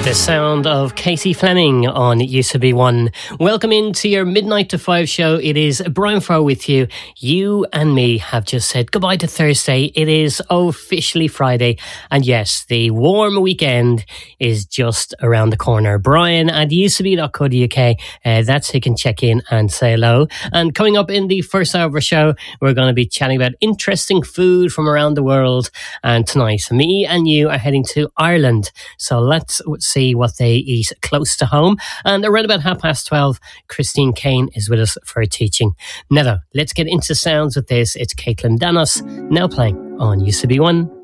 The sound of Casey Fleming on UCB1. Welcome into your Midnight to 5 show. It is Brian Farr with you. You and me have just said goodbye to Thursday. It is officially Friday. And yes, the warm weekend is just around the corner. Brian at ucb.co.uk. That's who can check in and say hello. And coming up in the first hour of our show, we're going to be chatting about interesting food from around the world. And tonight, me and you are heading to Ireland. So let's see what they eat close to home. And around about 12:30, Christine Kane is with us for teaching. Now, let's get into sounds with this. It's Caitlin Danos now playing on UCB1.